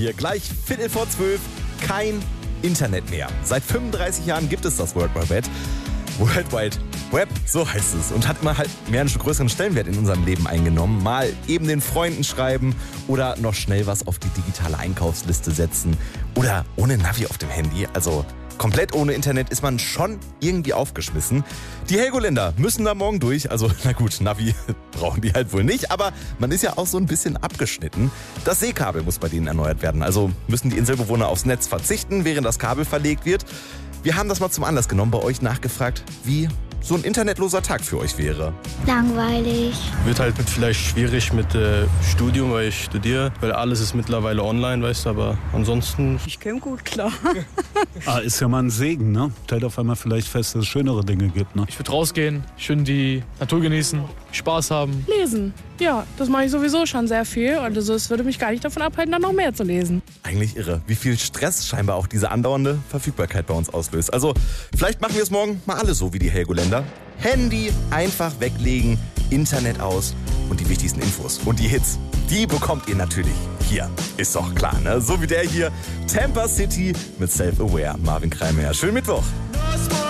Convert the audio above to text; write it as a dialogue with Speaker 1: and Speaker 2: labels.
Speaker 1: hier. Gleich 11:45, kein Internet mehr. Seit 35 Jahren gibt es das World Wide Web, so heißt es. Und hat immer halt mehr einen größeren Stellenwert in unserem Leben eingenommen. Mal eben den Freunden schreiben oder noch schnell was auf die digitale Einkaufsliste setzen. Oder ohne Navi auf dem Handy. Also komplett ohne Internet ist man schon irgendwie aufgeschmissen. Die Helgoländer müssen da morgen durch. Also na gut, Navi brauchen die halt wohl nicht. Aber man ist ja auch so ein bisschen abgeschnitten. Das Seekabel muss bei denen erneuert werden. Also müssen die Inselbewohner aufs Netz verzichten, während das Kabel verlegt wird. Wir haben das mal zum Anlass genommen, bei euch nachgefragt, wie so ein internetloser Tag für euch wäre.
Speaker 2: Langweilig.
Speaker 3: Wird halt vielleicht schwierig mit Studium, weil ich studiere, weil alles ist mittlerweile online, weißt du, aber ansonsten...
Speaker 4: Ich käme gut klar.
Speaker 5: Ist ja mal ein Segen, ne? Stellt auf einmal vielleicht fest, dass es schönere Dinge gibt, ne?
Speaker 6: Ich würde rausgehen, schön die Natur genießen, Spaß haben.
Speaker 7: Lesen. Ja, das mache ich sowieso schon sehr viel. Und also es würde mich gar nicht davon abhalten, dann noch mehr zu lesen.
Speaker 1: Eigentlich irre, wie viel Stress scheinbar auch diese andauernde Verfügbarkeit bei uns auslöst. Also vielleicht machen wir es morgen mal alle so wie die Helgoländer. Handy einfach weglegen, Internet aus und die wichtigsten Infos und die Hits, die bekommt ihr natürlich hier. Ist doch klar, ne? So wie der hier, Tampa City mit Self-Aware, Marvin Kreimeyer. Schönen Mittwoch.